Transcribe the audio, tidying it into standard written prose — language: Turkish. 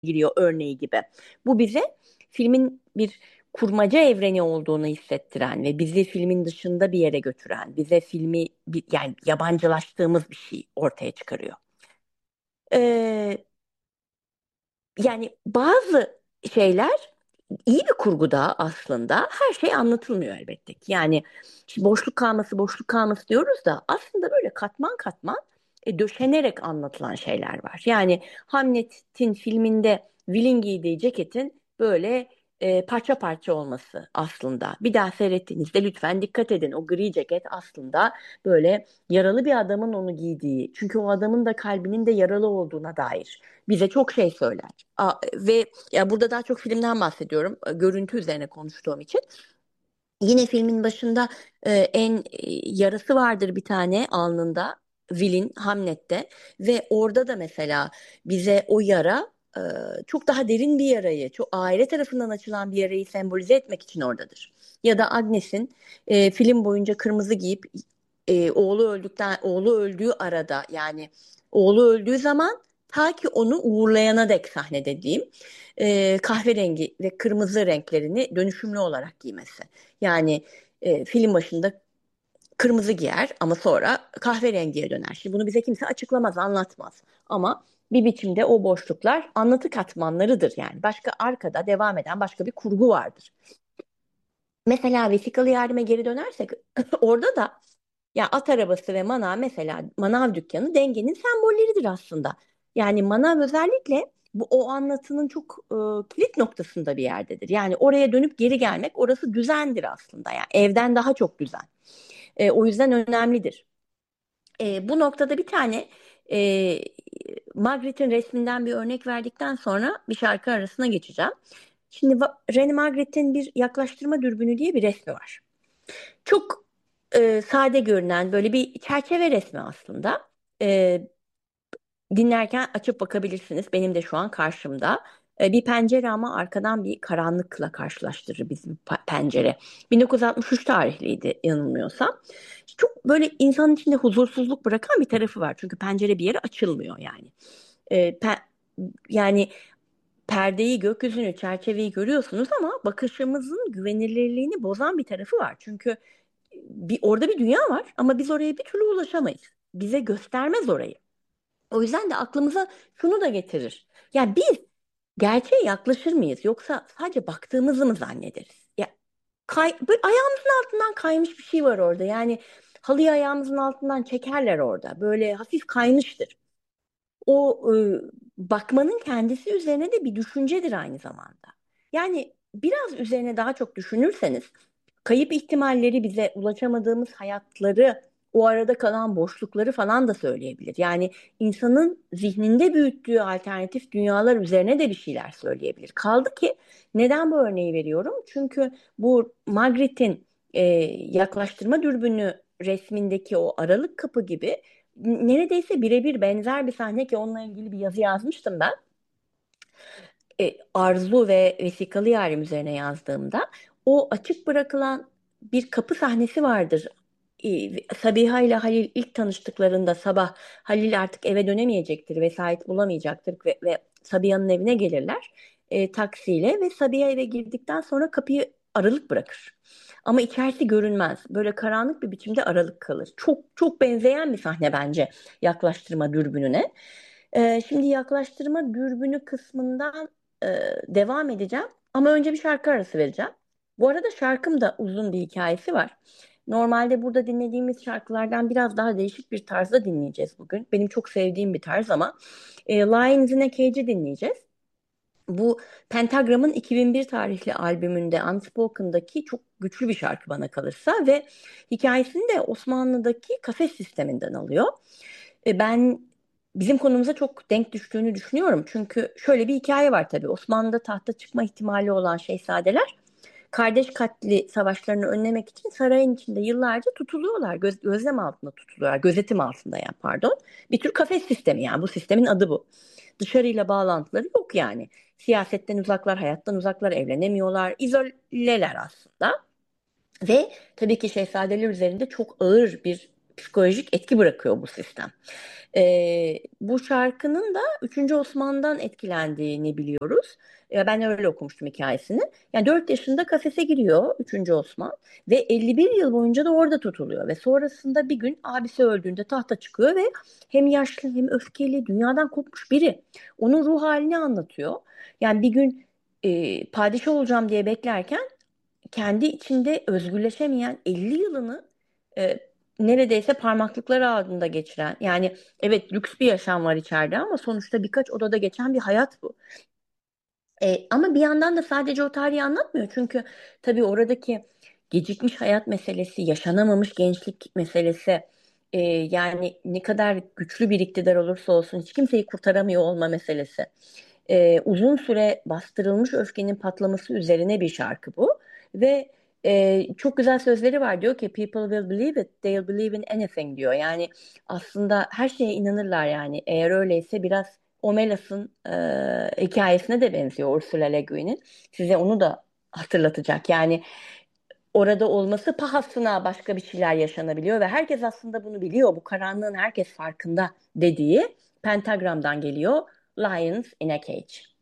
giriyor örneği gibi. Bu bize filmin bir kurmaca evreni olduğunu hissettiren ve bizi filmin dışında bir yere götüren, bize filmi yani yabancılaştığımız bir şey ortaya çıkarıyor. Ee, Yani bazı şeyler iyi bir kurguda aslında her şey anlatılmıyor elbette ki. Yani işte boşluk kalması diyoruz da aslında böyle katman katman döşenerek anlatılan şeyler var. Yani Hamlet'in filminde Will'in giydiği ceketin böyle parça parça olması aslında. Bir daha seyrettiğinizde lütfen dikkat edin. O gri ceket aslında böyle yaralı bir adamın onu giydiği. Çünkü o adamın da kalbinin de yaralı olduğuna dair bize çok şey söyler. Ve ya burada daha çok filmden bahsediyorum. Görüntü üzerine konuştuğum için. Yine filmin başında yarası vardır bir tane alnında. Will'in Hamlet'te ve orada da mesela bize o yara e, çok daha derin bir yarayı, çok aile tarafından açılan bir yarayı sembolize etmek için oradadır. Ya da Agnes'in film boyunca kırmızı giyip oğlu öldüğü arada yani oğlu öldüğü zaman ta ki onu uğurlayana dek sahnede diyeyim kahverengi ve kırmızı renklerini dönüşümlü olarak giymesi. Yani film başında kırmızı giyer ama sonra kahverengiye döner. Şimdi bunu bize kimse açıklamaz, anlatmaz. Ama bir biçimde o boşluklar anlatı katmanlarıdır yani. Başka arkada devam eden başka bir kurgu vardır. Mesela vesikalı yardıma geri dönersek orada da ya at arabası ve manav mesela manav dükkanı dengenin sembolleridir aslında. Yani manav özellikle bu o anlatının çok kilit noktasında bir yerdedir. Yani oraya dönüp geri gelmek orası düzendir aslında. Yani evden daha çok düzen. O yüzden önemlidir. Bu noktada bir tane e, Magritte'in resminden bir örnek verdikten sonra bir şarkı arasına geçeceğim. Şimdi René Magritte'in bir yaklaştırma dürbünü diye bir resmi var. Çok sade görünen böyle bir çerçeve resmi aslında. E, Dinlerken açıp bakabilirsiniz. Benim de şu an karşımda. Bir pencere ama arkadan bir karanlıkla karşılaştırır bizim pencere. 1963 tarihliydi yanılmıyorsam. Çok böyle insanın içinde huzursuzluk bırakan bir tarafı var. Çünkü pencere bir yere açılmıyor yani. E, pe- Yani perdeyi, gökyüzünü, çerçeveyi görüyorsunuz ama bakışımızın güvenilirliğini bozan bir tarafı var. Çünkü orada bir dünya var ama biz oraya bir türlü ulaşamayız. Bize göstermez orayı. O yüzden de aklımıza şunu da getirir. Ya biz gerçeğe yaklaşır mıyız yoksa sadece baktığımızı mı zannederiz? Ya böyle ayağımızın altından kaymış bir şey var orada. Yani halıyı ayağımızın altından çekerler orada. Böyle hafif kaymıştır. O bakmanın kendisi üzerine de bir düşüncedir aynı zamanda. Yani biraz üzerine daha çok düşünürseniz kayıp ihtimalleri bize ulaşamadığımız hayatları o arada kalan boşlukları falan da söyleyebilir. Yani insanın zihninde büyüttüğü alternatif dünyalar üzerine de bir şeyler söyleyebilir. Kaldı ki neden bu örneği veriyorum? Çünkü bu Magritte'in e, yaklaştırma dürbünü resmindeki o aralık kapı gibi neredeyse birebir benzer bir sahne ki onunla ilgili bir yazı yazmıştım ben. Arzu ve Vesikalı Yarim üzerine yazdığımda o açık bırakılan bir kapı sahnesi vardır. Sabiha ile Halil ilk tanıştıklarında sabah Halil artık eve dönemeyecektir, vesait bulamayacaktır ve Sabiha'nın evine gelirler taksiyle ve Sabiha eve girdikten sonra kapıyı aralık bırakır. Ama içerisi görünmez. Böyle karanlık bir biçimde aralık kalır. Çok çok benzeyen bir sahne bence yaklaştırma dürbününe. Şimdi yaklaştırma dürbünü kısmından e, devam edeceğim. Ama önce bir şarkı arası vereceğim. Bu arada şarkım da uzun bir hikayesi var. Normalde burada dinlediğimiz şarkılardan biraz daha değişik bir tarzda dinleyeceğiz bugün. Benim çok sevdiğim bir tarz ama Lions in a Cage'i dinleyeceğiz. Bu Pentagram'ın 2001 tarihli albümünde Unspoken'daki çok güçlü bir şarkı bana kalırsa ve hikayesini de Osmanlı'daki kafes sisteminden alıyor. Ben bizim konumuza çok denk düştüğünü düşünüyorum. Çünkü şöyle bir hikaye var tabii. Osmanlı'da tahta çıkma ihtimali olan şehzadeler kardeş katli savaşlarını önlemek için sarayın içinde yıllarca tutuluyorlar. Gözlem altında tutuluyorlar. Gözetim altında yani pardon. Bir tür kafes sistemi yani bu sistemin adı bu. Dışarıyla bağlantıları yok yani. Siyasetten uzaklar, hayattan uzaklar, evlenemiyorlar. İzoleler aslında. Ve tabii ki şehzadeler üzerinde çok ağır bir psikolojik etki bırakıyor bu sistem. Bu şarkının da 3. Osman'dan etkilendiğini biliyoruz. Ben öyle okumuştum hikayesini. Yani 4 yaşında kafese giriyor 3. Osman ve 51 yıl boyunca da orada tutuluyor ve sonrasında bir gün abisi öldüğünde tahta çıkıyor ve hem yaşlı hem öfkeli, dünyadan kopmuş biri. Onun ruh halini anlatıyor. Yani bir gün padişah olacağım diye beklerken kendi içinde özgürleşemeyen 50 yılını e, neredeyse parmaklıkları ardında geçiren, yani evet lüks bir yaşam var içeride ama sonuçta birkaç odada geçen bir hayat bu. Ama bir yandan da sadece o tarihi anlatmıyor. Çünkü tabii oradaki gecikmiş hayat meselesi, yaşanamamış gençlik meselesi, yani ne kadar güçlü bir iktidar olursa olsun hiç kimseyi kurtaramıyor olma meselesi. Uzun süre bastırılmış öfkenin patlaması üzerine bir şarkı bu. Ve çok güzel sözleri var. Diyor ki people will believe it, they'll believe in anything diyor. Yani aslında her şeye inanırlar yani. Eğer öyleyse biraz Omelas'ın hikayesine de benziyor Ursula Le Guin'in. Size onu da hatırlatacak. Yani orada olması pahasına başka bir şeyler yaşanabiliyor ve herkes aslında bunu biliyor. Bu karanlığın herkes farkında dediği Pentagram'dan geliyor. Lions in a Cage.